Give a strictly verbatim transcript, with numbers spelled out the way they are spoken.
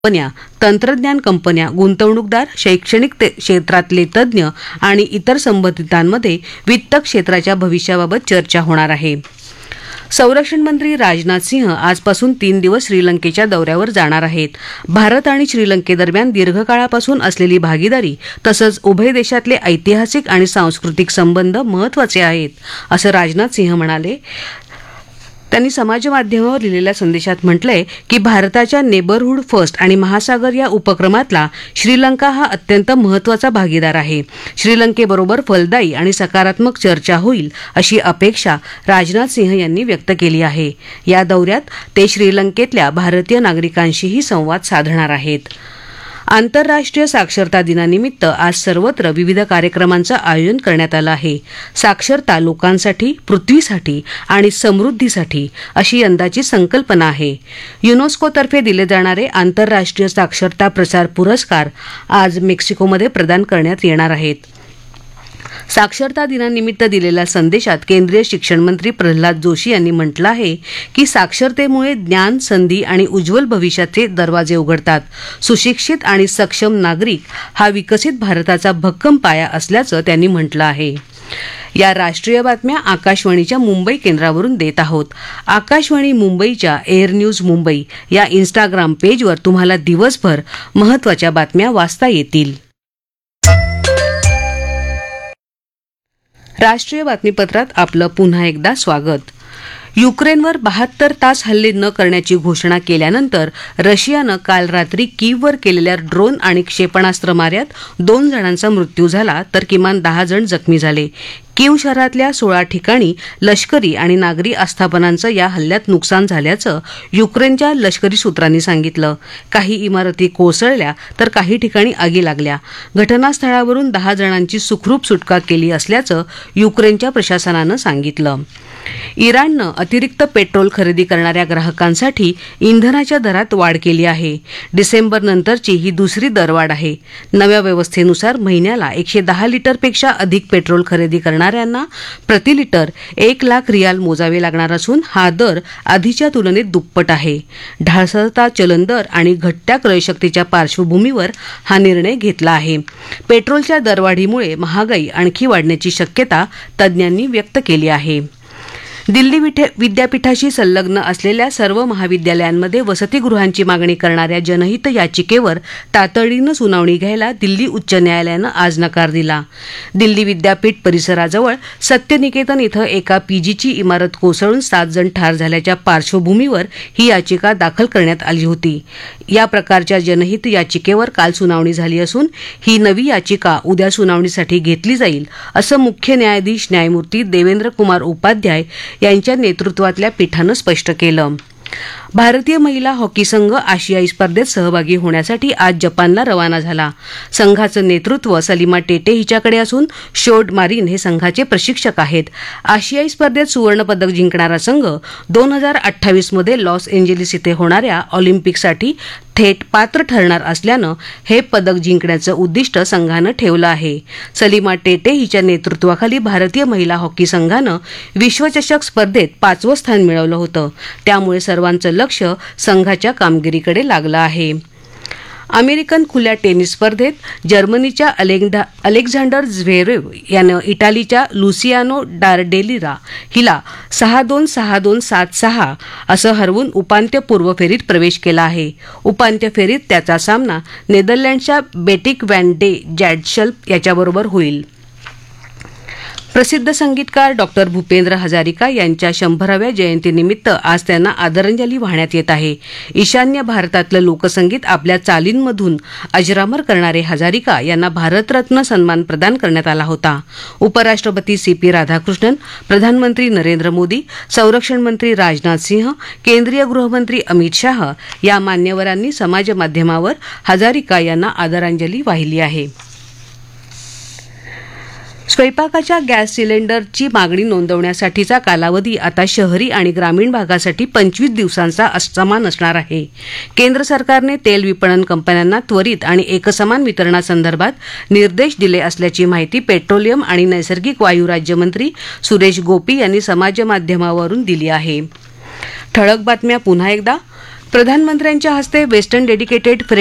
कंपन्या, तंत्रज्ञान कंपन्या, गुंतवणूकदार, शैक्षणिक क्षेत्रातले तज्ज्ञ आणि इतर संबंधितांमध्ये वित्त क्षेत्राच्या भविष्याबाबत चर्चा होणार आहे. संरक्षण मंत्री राजनाथ सिंह आजपासून तीन दिवस श्रीलंकेच्या दौऱ्यावर जाणार आहेत. भारत आणि श्रीलंकेदरम्यान दीर्घकाळापासून असलेली भागीदारी तसंच उभय देशातले ऐतिहासिक आणि सांस्कृतिक संबंध महत्त्वाचे आहेत, असं राजनाथ सिंह म्हणाले. त्यांनी समाजमाध्यमावर लिहिलेल्या संदेशात म्हटलंय की भारताच्या नेबरहूड फर्स्ट आणि महासागर या उपक्रमातला श्रीलंका हा अत्यंत महत्त्वाचा भागीदार आहे. श्रीलंकेबरोबर फलदायी आणि सकारात्मक चर्चा होईल अशी अपेक्षा राजनाथ सिंह यांनी व्यक्त केली आहे. या दौऱ्यात ते श्रीलंकेतल्या भारतीय नागरिकांशीही संवाद साधणार आहेत. आंतरराष्ट्रीय साक्षरता दिनानिमित्त आज सर्वत्र विविध कार्यक्रमांचं आयोजन करण्यात आलं आहे. साक्षरता लोकांसाठी, पृथ्वीसाठी आणि समृद्धीसाठी अशी यंदाची संकल्पना आहे. युनेस्कोतर्फे दिले जाणारे आंतरराष्ट्रीय साक्षरता प्रसार पुरस्कार आज मेक्सिकोमध्ये प्रदान करण्यात येणार आहेत. साक्षरता दिनानिमित्त दिलेल्या संदेशात केंद्रीय शिक्षण मंत्री प्रल्हाद जोशी यांनी म्हटलं आहे की साक्षरतेमुळे ज्ञान, संधी आणि उज्ज्वल भविष्याचे दरवाजे उघडतात. सुशिक्षित आणि सक्षम नागरिक हा विकसित भारताचा भक्कम पाया असल्याचं त्यांनी म्हटलं आहे. या राष्ट्रीय बातम्या आकाशवाणीच्या मुंबई केंद्रावरून देत आहोत. आकाशवाणी मुंबईच्या एअर न्यूज मुंबई या इन्स्टाग्राम पेजवर तुम्हाला दिवसभर महत्त्वाच्या बातम्या वाचता येतील. राष्ट्रीय बातमीपत्रात आपलं पुन्हा एकदा स्वागत. युक्रेनवर बहात्तर तास हल्ले न करण्याची घोषणा केल्यानंतर रशियानं काल रात्री कीववर केलेल्या ड्रोन आणि क्षेपणास्त्र माऱ्यात दोन जणांचा मृत्यू झाला तर किमान दहा जण जखमी झाले. कीव शहरातल्या सोळा ठिकाणी लष्करी आणि नागरी आस्थापनांचं या हल्ल्यात नुकसान झाल्याचं युक्रेनच्या लष्करी सूत्रांनी सांगितलं. काही इमारती कोसळल्या तर काही ठिकाणी आगी लागल्या. घटनास्थळावरून दहा जणांची सुखरूप सुटका केली असल्याचं युक्रेनच्या प्रशासनानं सांगितलं. इराणनं अतिरिक्त पेट्रोल खरेदी करणाऱ्या ग्राहकांसाठी इंधनाच्या दरात वाढ केली आहे. डिसेंबरनंतरची ही दुसरी दरवाढ आहे. नव्या व्यवस्थेनुसार महिन्याला एकशे दहा लिटरपेक्षा अधिक पेट्रोल खरेदी करणाऱ्यांना प्रति लिटर एक लाख रियाल मोजावे लागणार असून हा दर आधीच्या तुलनेत दुप्पट आहे. ढासळता चलन दर आणि घटत्या क्रयशक्तीच्या पार्श्वभूमीवर हा निर्णय घेतला आहे. पेट्रोलच्या दरवाढीमुळे महागाई आणखी वाढण्याची शक्यता तज्ज्ञांनी व्यक्त केली आहे. दिल्ली विद्यापीठाशी संलग्न असलेल्या सर्व महाविद्यालयांमध्ये वसतिगृहांची मागणी करणाऱ्या जनहित याचिकेवर तातडीनं सुनावणी घ्यायला दिल्ली उच्च न्यायालयानं आज नकार दिला. दिल्ली विद्यापीठ परिसराजवळ सत्यनिकेतन इथं एका पीजीची इमारत कोसळून सात जण ठार झाल्याच्या पार्श्वभूमीवर ही याचिका दाखल करण्यात आली होती. या प्रकारच्या जनहित याचिकेवर काल सुनावणी झाली असून ही नवी याचिका उद्या सुनावणीसाठी घेतली जाईल असं मुख्य न्यायाधीश न्यायमूर्ती देवेंद्र कुमार उपाध्याय यांच्या नेतृत्वातल्या पीठानं स्पष्ट केलं. भारतीय महिला हॉकी संघ आशियाई स्पर्धेत सहभागी होण्यासाठी आज जपानला रवाना झाला. संघाचं नेतृत्व सलीमा टेटे हिच्याकडे असून शोड मारिन हे संघाचे प्रशिक्षक आहेत. आशियाई स्पर्धेत सुवर्णपदक जिंकणारा संघ दोन हजार अठ्ठावीस मध्ये लॉस एंजेलिस इथे होणाऱ्या ऑलिम्पिकसाठी थेट पात्र ठरणार असल्यानं हे पदक जिंकण्याचं उद्दिष्ट संघानं ठेवलं आहे. सलीमा टेटे हिच्या नेतृत्वाखाली भारतीय महिला हॉकी संघानं विश्वचषक स्पर्धेत पाचवं स्थान मिळवलं होतं. त्यामुळे सर्वांचं लक्ष संघाच्या कामगिरीकडे लागलं आहे. अमेरिकन खुल्या टेनिस स्पर्धेत जर्मनीच्या अलेक्झा अलेक्झांडर झ्वेरेव यानं इटालीच्या लुसियानो डार्डेलिरा हिला सहा दोन सहा दोन सात सहा असं हरवून उपांत्यपूर्व फेरीत प्रवेश केला आहे. उपांत्य फेरीत त्याचा सामना नेदरलँडच्या बेटिक व्हॅन डे जॅडशल्प याच्याबरोबर होईल. प्रसिद्ध संगीतकार डॉक्टर भूपेंद्र हजारिका यांच्या शंभराव्या जयंतीनिमित्त आज त्यांना आदरांजली वाहण्यात येत आहे. ईशान्य भारतातलं लोकसंगीत आपल्या चालींमधून अजरामर करणारे हजारिका यांना भारतरत्न सन्मान प्रदान करण्यात आला होता. उपराष्ट्रपती सी पी राधाकृष्णन, प्रधानमंत्री नरेंद्र मोदी, संरक्षण मंत्री राजनाथ सिंह, केंद्रीय गृहमंत्री अमित शाह या मान्यवरांनी समाजमाध्यमावर हजारिका यांना आदरांजली वाहिली आहे. स्वयंपाकाच्या गॅस सिलेंडरची मागणी नोंदवण्यासाठीचा कालावधी आता शहरी आणि ग्रामीण भागासाठी पंचवीस दिवसांचा समान असणार आहे. केंद्र सरकारने तेल विपणन कंपन्यांना त्वरित आणि एकसमान वितरणासंदर्भात निर्देश दिले असल्याची माहिती पेट्रोलियम आणि नैसर्गिक वायू राज्यमंत्री सुरेश गोपी यांनी समाजमाध्यमावरून दिली आहे. ठळक बातम्या पुन्हा एकदा. प्रधानमंत्र्यांच्या हस्ते वेस्टर्न डेडिकेटेड